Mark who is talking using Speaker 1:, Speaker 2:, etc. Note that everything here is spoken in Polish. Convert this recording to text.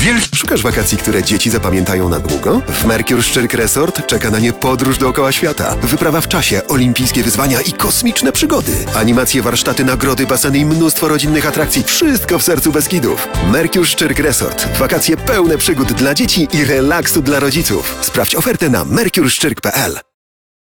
Speaker 1: Szukasz wakacji, które dzieci zapamiętają na długo? W Mercure Szczyrk Resort czeka na nie podróż dookoła świata. Wyprawa w czasie, olimpijskie wyzwania i kosmiczne przygody. Animacje, warsztaty, nagrody, baseny i mnóstwo rodzinnych atrakcji. Wszystko w sercu Beskidów. Mercure Szczyrk Resort. Wakacje pełne przygód dla dzieci i relaksu dla rodziców. Sprawdź ofertę na mercureszczyrk.pl.